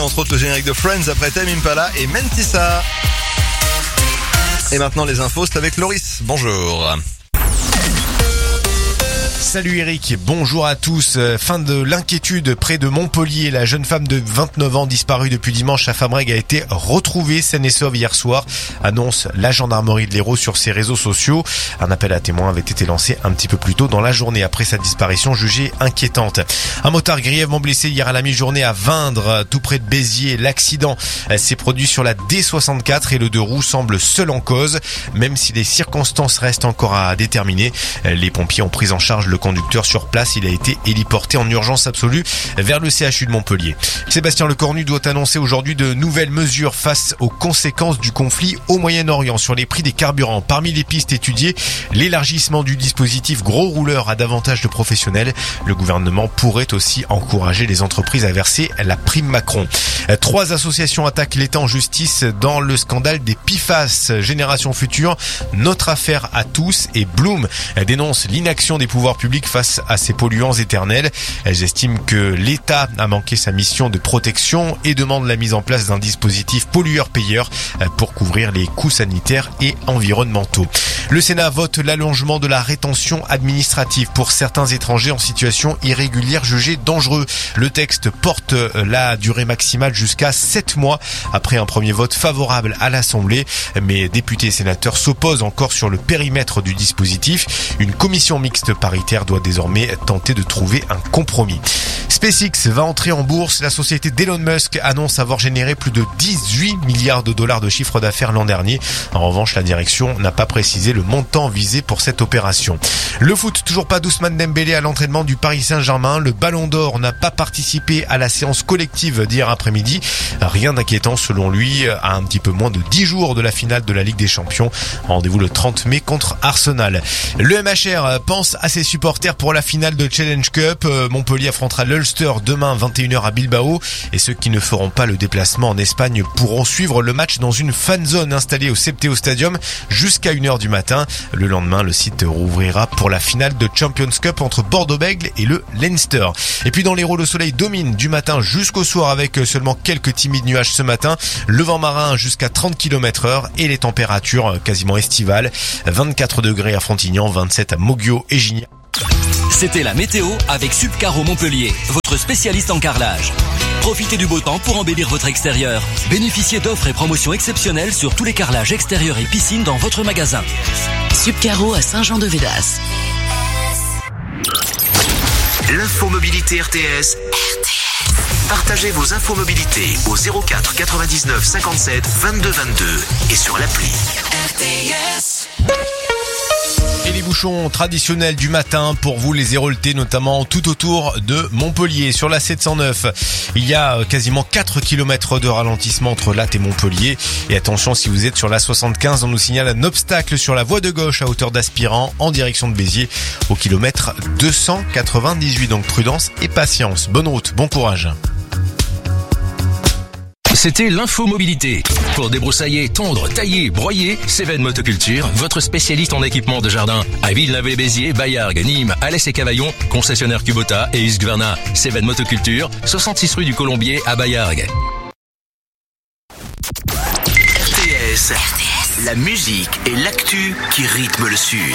Entre autres le générique de Friends après Tame Impala et Mentissa. Et maintenant les infos, c'est avec Loris. Bonjour. Salut Eric, bonjour à tous. Fin de l'inquiétude près de Montpellier. La jeune femme de 29 ans disparue depuis dimanche à Famrègue a été retrouvée saine et sauve hier soir, annonce la gendarmerie de l'Hérault sur ses réseaux sociaux. Un appel à témoins avait été lancé un petit peu plus tôt dans la journée après sa disparition jugée inquiétante. Un motard grièvement blessé hier à la mi-journée à Vindre, tout près de Béziers. L'accident s'est produit sur la D64 et le deux roues semble seul en cause, même si les circonstances restent encore à déterminer. Les pompiers ont pris en charge le conducteur sur place. Il a été héliporté en urgence absolue vers le CHU de Montpellier. Sébastien Lecornu doit annoncer aujourd'hui de nouvelles mesures face aux conséquences du conflit au Moyen-Orient sur les prix des carburants. Parmi les pistes étudiées, l'élargissement du dispositif gros rouleur à davantage de professionnels. Le gouvernement pourrait aussi encourager les entreprises à verser la prime Macron. 3 associations attaquent l'État en justice dans le scandale des PFAS. Génération Future, Notre Affaire à tous et Bloom dénonce l'inaction des pouvoirs publics face à ces polluants éternels. Elles estiment que l'État a manqué sa mission de protection et demandent la mise en place d'un dispositif pollueur-payeur pour couvrir les coûts sanitaires et environnementaux. Le Sénat vote l'allongement de la rétention administrative pour certains étrangers en situation irrégulière jugés dangereux. Le texte porte la durée maximale jusqu'à 7 mois après un premier vote favorable à l'Assemblée. Mais députés et sénateurs s'opposent encore sur le périmètre du dispositif. Une commission mixte paritaire doit désormais tenter de trouver un compromis. SpaceX va entrer en bourse. La société d'Elon Musk annonce avoir généré plus de 18 milliards de dollars de chiffre d'affaires l'an dernier. En revanche, la direction n'a pas précisé le montant visé pour cette opération. Le foot, toujours pas d'Ousmane Dembélé à l'entraînement du Paris Saint-Germain. Le Ballon d'Or n'a pas participé à la séance collective d'hier après-midi. Rien d'inquiétant selon lui, à un petit peu moins de 10 jours de la finale de la Ligue des Champions. Rendez-vous le 30 mai contre Arsenal. Le MHR pense à ses supporters pour la finale de Challenge Cup. Montpellier affrontera l'Ulster demain 21h à Bilbao. Et ceux qui ne feront pas le déplacement en Espagne pourront suivre le match dans une fan zone installée au Septéo Stadium jusqu'à 1h du matin. Le lendemain, le site rouvrira pour la finale de Champions Cup entre Bordeaux-Bègles et le Leinster. Et puis dans l'Hérault, le soleil domine du matin jusqu'au soir avec seulement quelques timides nuages ce matin. Le vent marin jusqu'à 30 km/h et les températures quasiment estivales. 24 degrés à Frontignan, 27 à Moguio et Gignac. C'était la météo avec Subcaro Montpellier, votre spécialiste en carrelage. Profitez du beau temps pour embellir votre extérieur. Bénéficiez d'offres et promotions exceptionnelles sur tous les carrelages extérieurs et piscines dans votre magasin. Subcaro à Saint-Jean-de-Védas. L'infomobilité RTS. Partagez vos infomobilités au 04 99 57 22 22 et sur l'appli RTS. Et les bouchons traditionnels du matin pour vous les Héroltais, notamment tout autour de Montpellier. Sur la 709, il y a quasiment 4 km de ralentissement entre Latte et Montpellier. Et attention, si vous êtes sur la 75, on nous signale un obstacle sur la voie de gauche à hauteur d'Aspirant en direction de Béziers au kilomètre 298. Donc prudence et patience. Bonne route, bon courage. C'était l'infomobilité. Pour débroussailler, tondre, tailler, broyer, Cévennes Motoculture, votre spécialiste en équipement de jardin. À Villeneuve-les-Béziers, Baillargues, Nîmes, Alès et Cavaillon, concessionnaire Kubota et Husqvarna. Cévennes Motoculture, 66 rue du Colombier à Baillargues. RTS, la musique et l'actu qui rythment le Sud.